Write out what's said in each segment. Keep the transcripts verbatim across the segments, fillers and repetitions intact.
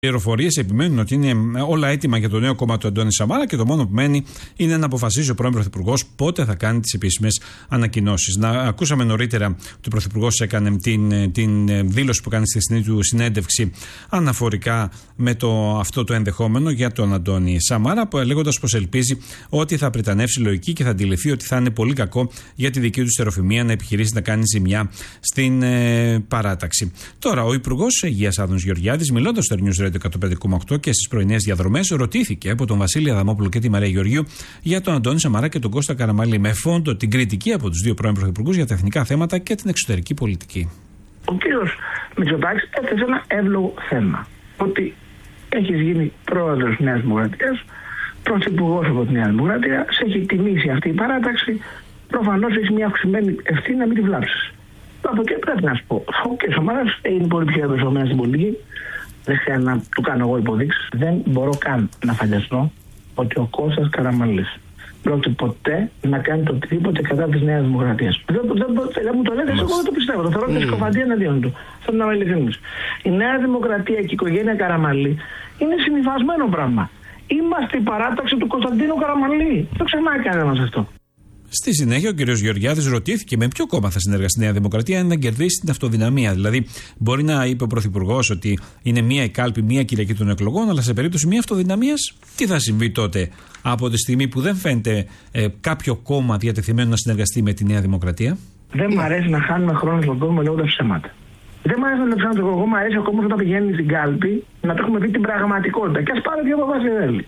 Πληροφορίες επιμένουν ότι είναι όλα έτοιμα για το νέο κόμμα του Αντώνη Σαμάρα και το μόνο που μένει είναι να αποφασίσει ο πρώην Πρωθυπουργός πότε θα κάνει τις επίσημες ανακοινώσεις. Να ακούσαμε νωρίτερα ότι ο Πρωθυπουργός έκανε την, την δήλωση που κάνει στη χθεσινή του συνέντευξη αναφορικά με το, αυτό το ενδεχόμενο για τον Αντώνη Σαμάρα, λέγοντας πως ελπίζει ότι θα πριτανεύσει λογική και θα αντιληφθεί ότι θα είναι πολύ κακό για τη δική του στεροφημία να επιχειρήσει να κάνει ζημιά στην ε, παράταξη. Τώρα, ο Υπουργός Υγείας Άδωνης Γεωργιάδης, μιλώντας στο News Radio εκατόν πέντε κόμμα οκτώ και στις πρωινές διαδρομές, ρωτήθηκε από τον Βασίλη Αδαμόπουλο και τη Μαρία Γεωργίου για τον Αντώνη Σαμάρα και τον Κώστα Καραμανλή, με φόντο την κριτική από τους δύο πρώην πρωθυπουργούς για τα εθνικά θέματα και την εξωτερική πολιτική. Ο κύριος Μητσοτάκης έθεσε ένα εύλογο θέμα. Ότι έχεις γίνει πρόεδρος της Νέας Δημοκρατίας, πρωθυπουργός από τη Νέα Δημοκρατία, σε έχει τιμήσει αυτή η παράταξη. Προφανώς έχει μια αυξημένη ευθύνη να μην τη βλάψεις. Από εκεί πρέπει να σου πω: ο κ. Σαμάρας είναι πολύ πιο εμπεριστατωμένος στην πολιτική. Δεν χρειάζεται να του κάνω εγώ υποδείξεις. Δεν μπορώ καν να φανταστώ ότι ο Κώστας Καραμανλής πρόκειται ποτέ να κάνει το οτιδήποτε κατά της Νέας Δημοκρατίας. Δεν, δεν, δεν μου το λέτε, εγώ δεν το πιστεύω. Το θεωρώ και σκοφαντία εναντίον του. Θέλω να είμαι ειλικρινής. Η Νέα Δημοκρατία και η οικογένεια Καραμανλή είναι συνυφασμένο πράγμα. Είμαστε η παράταξη του Κωνσταντίνου Καραμανλή. Δεν ξεχνάει κανένας αυτό. Στη συνέχεια, ο κ. Γεωργιάδης ρωτήθηκε με ποιο κόμμα θα συνεργαστεί η Νέα Δημοκρατία αν να κερδίσει την αυτοδυναμία. Δηλαδή, μπορεί να είπε ο Πρωθυπουργός ότι είναι μία η κάλπη, μία Κυριακή των εκλογών, αλλά σε περίπτωση μία αυτοδυναμίας, τι θα συμβεί τότε, από τη στιγμή που δεν φαίνεται ε, κάποιο κόμμα διατεθειμένο να συνεργαστεί με τη Νέα Δημοκρατία? Δεν μου αρέσει να χάνουμε χρόνο στον κόσμο λέγοντας ψέματα. Δεν μου αρέσει να ψάχνω τον κόσμο, μου αρέσει ο κόσμος όταν πηγαίνει στην κάλπη να το έχουμε πει την πραγματικότητα. Και ας πάρει δύο Παπαδέλη.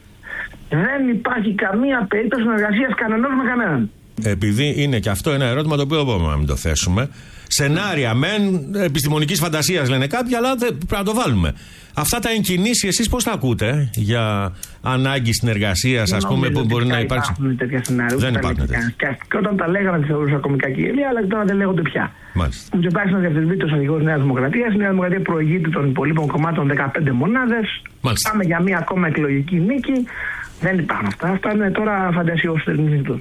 Δεν υπάρχει καμία περίπτωση συνεργασίας κανενός με κανέναν. Επειδή είναι και αυτό ένα ερώτημα το οποίο μπορούμε να μην το θέσουμε. Σενάρια μεν επιστημονικής φαντασίας λένε κάποιοι, αλλά δεν πρέπει να το βάλουμε. Αυτά τα εγκινήσει εσείς πώς τα ακούτε για ανάγκη συνεργασίας, ας πούμε, που μπορεί να υπάρξει? Υπάρχουν τέτοια σενάρια. Δεν υπάρχουν τέτοια. Και όταν τα λέγαμε τη θεωρούσα κομικά κυρία, αλλά τώρα δεν λέγονται πια. Μάλιστα. Μου υπάρχει ένα διευθυντή αρχηγός της Νέας Δημοκρατίας. Η Νέα Δημοκρατία προηγείται των υπολείπων κομμάτων δεκαπέντε μονάδες. Μάλιστα. Πάμε για μία ακόμα εκλογική νίκη. Δεν υπάρχουν αυτά. Αυτά είναι τώρα φαντασιώσεις.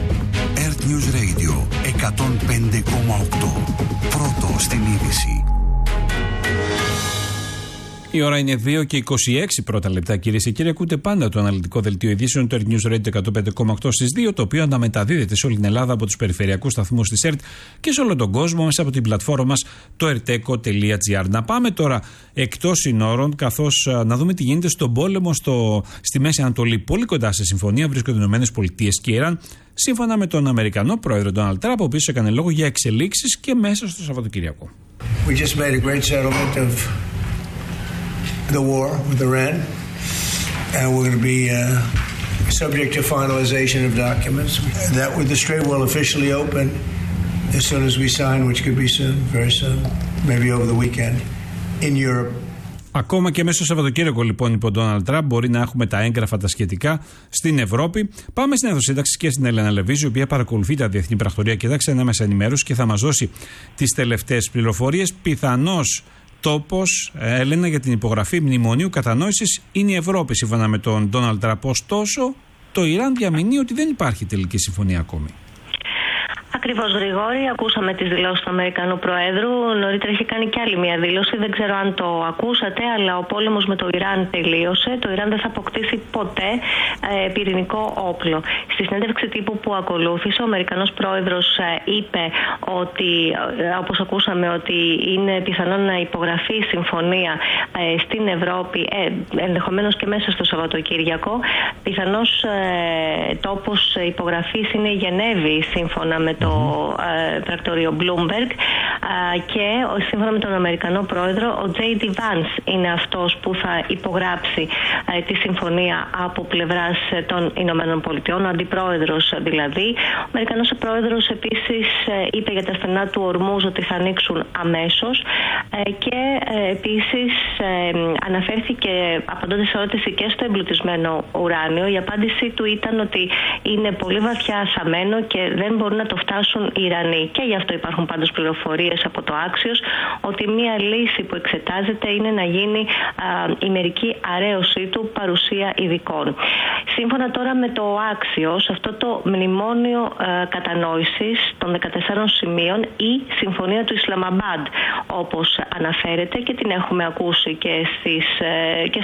News Radio εκατόν πέντε κόμμα οκτώ. Πρώτο στην είδηση. Η ώρα είναι δύο και είκοσι έξι πρώτα λεπτά, κυρίες και κύριοι. Ακούτε πάντα το αναλυτικό δελτίο ειδήσεων του News Radio εκατόν πέντε κόμμα οκτώ στις δύο, το οποίο αναμεταδίδεται σε όλη την Ελλάδα από τους περιφερειακούς σταθμούς της ΕΡΤ και σε όλο τον κόσμο μέσα από την πλατφόρμα μας το ερτέκο τελεία τζι άρ. Να πάμε τώρα εκτός συνόρων, καθώς να δούμε τι γίνεται στον πόλεμο στο, στη Μέση Ανατολή. Πολύ κοντά σε συμφωνία βρίσκονται οι Ηνωμένες Πολιτείες και Ιράν, σύμφωνα με τον Αμερικανό πρόεδρο Ντόναλντ Τραμπ, ο οποίος έκανε λόγο για εξελίξεις και μέσα στο Σαββατοκύριακο. We just made a great settlement of the war with Iran, and we're going to be uh, subject to finalization of documents. That with the strait will officially open as soon as we sign, which could be soon, very soon, maybe over the weekend, in Europe. Ακόμα και μέσα στο Σαββατοκύριακο, λοιπόν, είπε ο Ντόναλντ Τραμπ, μπορεί να έχουμε τα έγγραφα τα σχετικά στην Ευρώπη. Πάμε στην Εθνοσύνταξη και στην Έλενα Λεβίζη, η οποία παρακολουθεί τα διεθνή πρακτορία και τα ξένα μέσα ενημέρωση και θα μας δώσει τις τελευταίες πληροφορίες. Πιθανώς τόπος, Έλενα, για την υπογραφή μνημονίου κατανόησης είναι η Ευρώπη, σύμφωνα με τον Ντόναλντ Τραμπ. Ωστόσο, το Ιράν διαμηνύει ότι δεν υπάρχει τελική συμφωνία ακόμη. Ακριβώς, Γρηγόρη, ακούσαμε τις δηλώσεις του Αμερικανού Προέδρου. Νωρίτερα είχε κάνει κι άλλη μια δήλωση. Δεν ξέρω αν το ακούσατε, αλλά ο πόλεμος με το Ιράν τελείωσε. Το Ιράν δεν θα αποκτήσει ποτέ ε, πυρηνικό όπλο. Στη συνέντευξη τύπου που ακολούθησε, ο Αμερικανός Πρόεδρος ε, είπε ότι, ε, όπως ακούσαμε, ότι είναι πιθανό να υπογραφεί συμφωνία ε, στην Ευρώπη, ε, ενδεχομένως και μέσα στο Σαββατοκύριακο. Πιθανώς ε, τόπος υπογραφής είναι η Γενέβη, σύμφωνα με το ε, πρακτορείο Bloomberg, ε, και σύμφωνα με τον Αμερικανό Πρόεδρο, ο τζέι ντι Vance είναι αυτός που θα υπογράψει ε, τη συμφωνία από πλευράς ε, των Ηνωμένων Πολιτειών, ο αντιπρόεδρος δηλαδή. Ο Αμερικανός Πρόεδρος επίσης ε, είπε για τα στενά του Ορμούζ ότι θα ανοίξουν αμέσως ε, και ε, επίσης ε, αναφέρθηκε, απαντώντας σε ερώτηση και στο εμπλουτισμένο ουράνιο, η απάντησή του ήταν ότι είναι πολύ βαθιά σαμένο και δεν μπορούν να το φτάσουν οι Ιρανοί. Και γι' αυτό υπάρχουν πάντως πληροφορίες από το Axios ότι μία λύση που εξετάζεται είναι να γίνει α, η μερική αρέωσή του παρουσία ειδικών. Σύμφωνα τώρα με το Axios, αυτό το μνημόνιο α, κατανόησης των δεκατεσσάρων σημείων ή συμφωνία του Ισλαμαμπάντ, όπως αναφέρεται και την έχουμε ακούσει και, στις, και